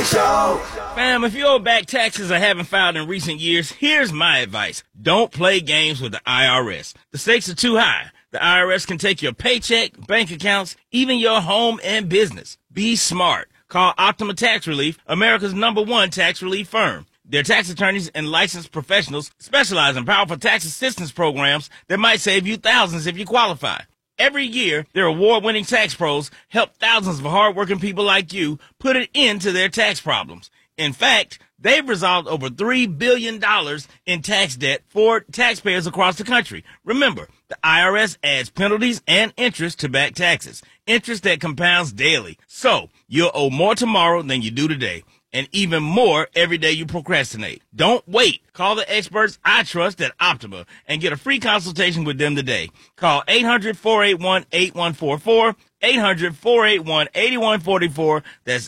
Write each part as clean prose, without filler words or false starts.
Show. Fam, if you owe back taxes or haven't filed in recent years, here's my advice. Don't play games with the IRS. The stakes are too high. The IRS can take your paycheck, bank accounts, even your home and business. Be smart. Call Optima Tax Relief, America's #1 tax relief firm. Their tax attorneys and licensed professionals specialize in powerful tax assistance programs that might save you thousands if you qualify. Every year, their award-winning tax pros help thousands of hardworking people like you put an end to their tax problems. In fact, they've resolved over $3 billion in tax debt for taxpayers across the country. Remember, the IRS adds penalties and interest to back taxes, interest that compounds daily. So, you'll owe more tomorrow than you do today, and even more every day you procrastinate. Don't wait. Call the experts I trust at Optima and get a free consultation with them today. Call 800-481-8144, 800-481-8144. That's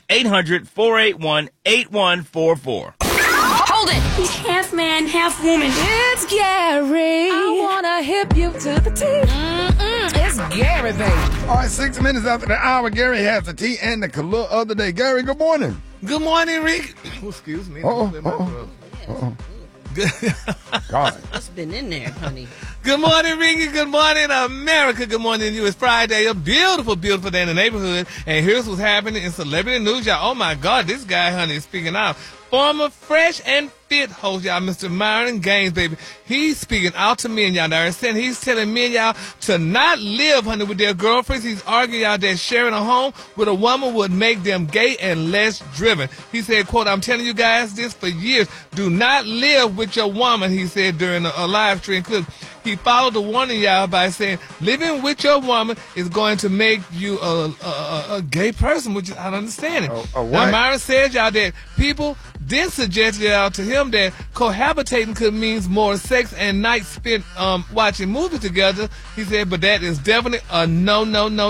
800-481-8144. Hold it! He's half man, half woman. It's Gary. I wanna hip you to the T. It's Gary, baby. All right, 6 minutes after the hour, Gary has the tea and the color of the day. Gary, good morning. Good morning, Rick. Oh, excuse me. God. What's been in there, honey? Good morning, Ricky. Good morning, America. Good morning to you. It's Friday, a beautiful, beautiful day in the neighborhood. And here's what's happening in celebrity news, y'all. Oh, my God, this guy, honey, is speaking out. Former Fresh and Fit host, y'all, Mr. Myron Gaines, baby. He's speaking out to men, y'all. Now, he's telling men, y'all, to not live, honey, with their girlfriends. He's arguing, y'all, that sharing a home with a woman would make them gay and less driven. He said, quote, I'm telling you guys this for years. Do not live with your woman, he said during a live stream clip. He followed the warning, y'all, by saying living with your woman is going to make you a gay person, which I don't understand it. Now, Myron says, y'all, that people then suggested y'all to him that cohabitating could mean more sex and nights spent watching movies together. He said, but that is definitely a no.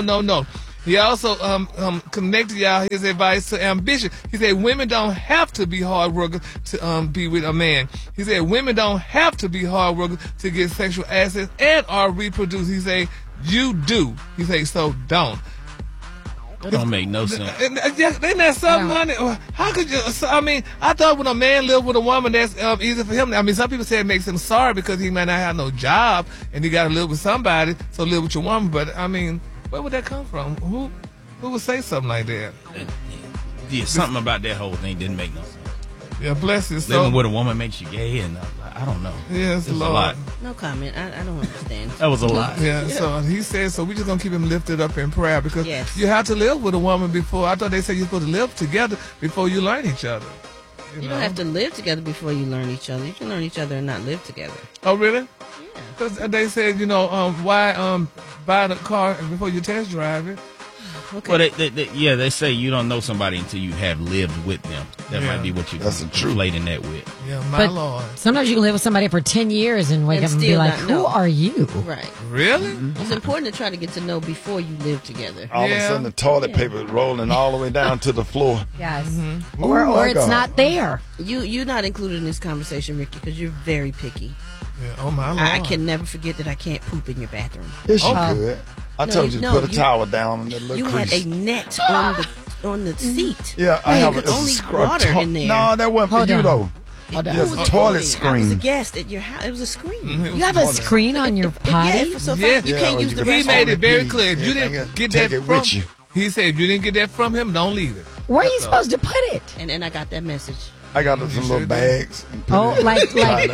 He also connected, y'all, his advice to ambition. He said women don't have to be hard workers to be with a man. He said women don't have to be hard workers to get sexual access and or reproduce. He said you do. He said so don't. That don't make no sense. Ain't that something, honey? How could you? I mean, I thought when a man lives with a woman, that's easy for him. I mean, some people say it makes him sorry because he might not have no job and he got to live with somebody, so live with your woman. But I mean, where would that come from? Who would say something like that? Yeah, something about that whole thing didn't make no sense. Yeah, bless his soul. Living with a woman makes you gay, and I don't know. Yeah, it's a lot. No comment. I don't understand. That was a lot. Yeah, so he said, so we just going to keep him lifted up in prayer because you have to live with a woman before. I thought they said you're supposed to live together before you learn each other. You don't have to live together before you learn each other. You can learn each other and not live together. Oh, really? Yeah. Because they said, why buy the car before you test drive it? Okay. Well, they say you don't know somebody until you have lived with them. That might be what you're conflating that with. Yeah, my Lord. Sometimes you can live with somebody for 10 years and wake up and be like, who are you? Right. Really? Mm-hmm. It's important to try to get to know before you live together. All of a sudden, the toilet paper is rolling all the way down to the floor. Yes. Mm-hmm. Or it's not there. You're not included in this conversation, Ricky, because you're very picky. Yeah, oh, my Lord. I can never forget that I can't poop in your bathroom. Yes, you could. I told you to put a towel down on that little crease. You had a net on the seat. Yeah, I have it. Only water in there. No, that wasn't for you, though. There's a toilet screen. I was a guest at your house. It was a screen. Mm-hmm. You have a screen on your potty? Yeah, so you can't use the restroom. He made it very clear. You didn't get that from him. He said if you didn't get that from him, don't leave it. Where are you supposed to put it? And I got that message. I got some little bags. Like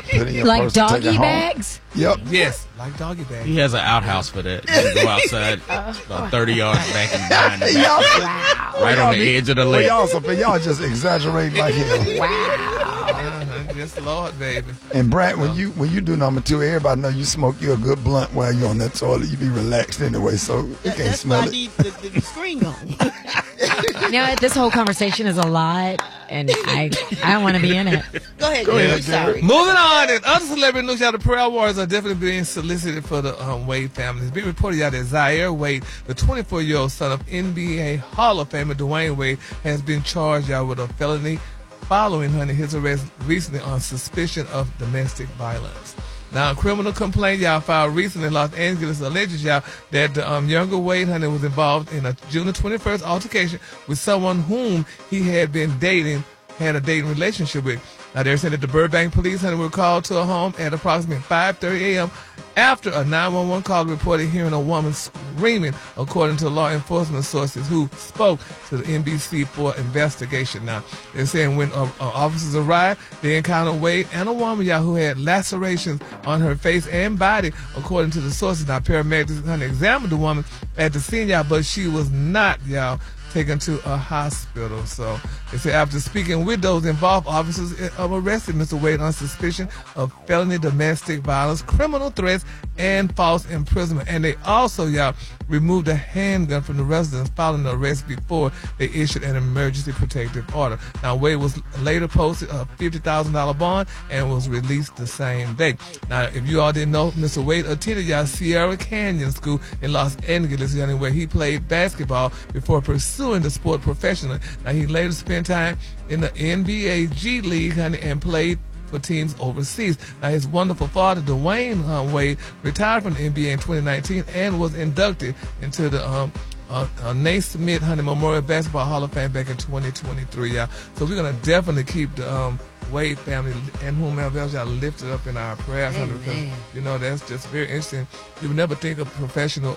doggy bags? Yep. Yes, like doggy bags. He has an outhouse for that. You can go outside about 30 yards back and behind the back. Right on the edge of the lake. Y'all just exaggerate like hell. Wow. Yes, Lord, baby. And Brad, when you do number 2, everybody know you smoke you a good blunt while you're on that toilet. You be relaxed anyway, so you can't smell it. That's why I need the screen on. This whole conversation is a lot, and I don't want to be in it. Go ahead. Sorry. Moving on, and other celebrity news, y'all, the prayer warriors are definitely being solicited for the Wade family. It's been reported, y'all, that Zaire Wade, the 24-year-old son of NBA Hall of Famer Dwayne Wade, has been charged, y'all, with a felony following his arrest recently on suspicion of domestic violence. Now, a criminal complaint, y'all, filed recently in Los Angeles alleges, y'all, that the younger Wade Honey was involved in a June 21st altercation with someone whom he had been dating, had a dating relationship with. Now, they're saying that the Burbank police, honey, were called to a home at approximately 5:30 a.m. after a 911 call reported hearing a woman screaming, according to law enforcement sources who spoke to the NBC for investigation. Now, they're saying when officers arrived, they encountered Wade and a woman, y'all, who had lacerations on her face and body, according to the sources. Now, paramedics, honey, examined the woman at the scene, y'all, but she was not, y'all, taken to a hospital. So they say after speaking with those involved, officers arrested Mr. Wade on suspicion of felony domestic violence, criminal threats, and false imprisonment. And they also, y'all, removed a handgun from the residence following the arrest before they issued an emergency protective order. Now, Wade was later posted a $50,000 bond and was released the same day. Now, if you all didn't know, Mr. Wade attended, y'all, Sierra Canyon School in Los Angeles, where he played basketball before pursuing the sport professionally. Now, he later spent time in the NBA G League, honey, and played for teams overseas. Now, his wonderful father, Dwayne Wade, retired from the NBA in 2019 and was inducted into the Naismith, honey, Memorial Basketball Hall of Fame back in 2023, y'all. So we're gonna definitely keep the Wade family and whomever else y'all lifted up in our prayers, honey, because you know that's just very interesting. You would never think a professional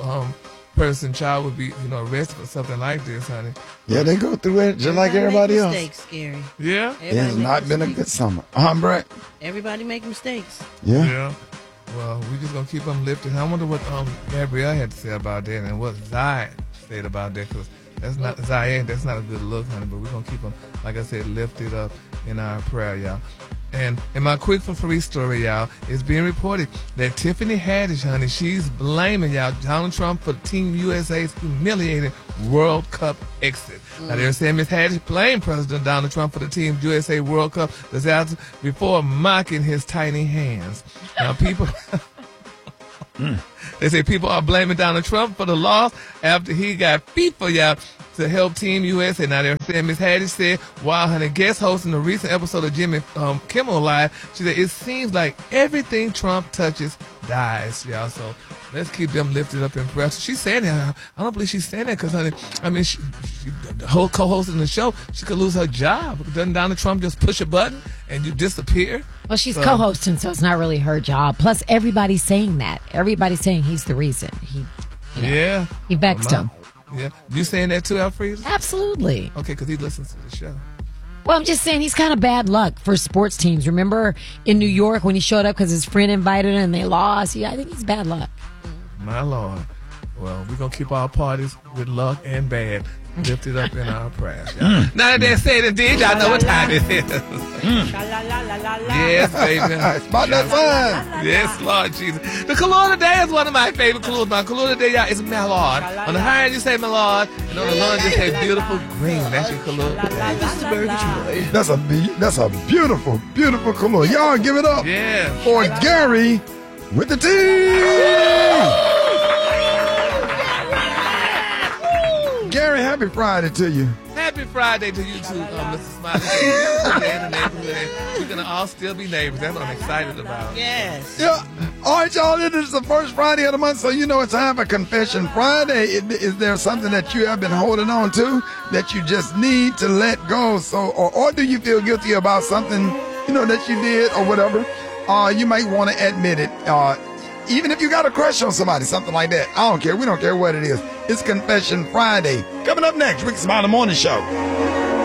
child would be, arrested for something like this, honey. Yeah, they go through it just like everybody else. Mistakes, Scary. Yeah. It has not been a good summer. Brett? Everybody make mistakes. Yeah. Well, we're just going to keep them lifted. I wonder what Gabrielle had to say about that and what Zion said about that, because that's not Zion. That's not a good look, honey, but we're going to keep them, like I said, lifted up in our prayer, y'all. And in my quick for free story, y'all, it's being reported that Tiffany Haddish, honey, she's blaming, y'all, Donald Trump for Team USA's humiliating World Cup exit. Now, they're saying Ms. Haddish blamed President Donald Trump for the Team USA World Cup disaster before mocking his tiny hands. Now, people... They say people are blaming Donald Trump for the loss after he got FIFA, y'all, to help Team USA. Now, they're saying Ms. Haddish said, while honey guest hosting a recent episode of Jimmy Kimmel Live, she said, it seems like everything Trump touches dies, y'all. So let's keep them lifted up in prayer. So she's saying that. I don't believe she's saying that because, honey, I mean, she co-hosting the show, she could lose her job. Doesn't Donald Trump just push a button and you disappear? Well, she's co-hosting, so it's not really her job. Plus, everybody's saying that. Everybody's saying he's the reason. He vexed him. Yeah. You saying that too, Alfred? Absolutely. Okay, because he listens to the show. Well, I'm just saying he's kind of bad luck for sports teams. Remember in New York when he showed up because his friend invited him and they lost? Yeah, I think he's bad luck. My Lord. Well, we're going to keep our parties with luck and bad lifted up in our prayers. Now that they said it did, y'all know what time it is. Yes, baby. It's about that time. Yes, Lord Jesus. The color today is one of my favorite colors. My color today, y'all, is Mallard. On the high end, you say Mallard, and on the low end, you say beautiful green. That's your color today. That's a beautiful, beautiful color. Y'all give it up for Gary with the team. Gary, happy Friday to you. Happy Friday to you too, Mr. Smiley. We're going to all still be neighbors. That's what I'm excited about. Yes. Yeah. All right, y'all, it is the first Friday of the month, so you know it's time for Confession Friday. Is there something that you have been holding on to that you just need to let go? So, or do you feel guilty about something, that you did or whatever? You might want to admit it. Even if you got a crush on somebody, something like that. I don't care. We don't care what it is. It's Confession Friday. Coming up next, Rick Smiley Morning Show.